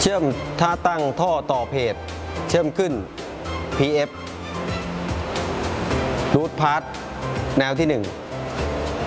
ชื่อมท่าตั้งท่อต่อเพจเชื่อมขึ้น PF รูทพาร์ทแนวที่ 1